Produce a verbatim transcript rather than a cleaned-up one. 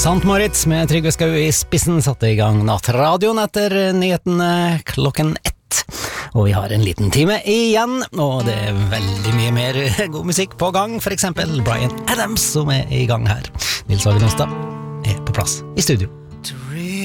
Sant Moritz med Trygve Skau i spissen satte i gang nattradioen etter nyhetene klokken ett. Og vi har en liten time igjen, og det er veldig mye mer god musikk på gang. For eksempel Bryan Adams som er i gang her. Nils Hagen Onsdag er på plass i studio.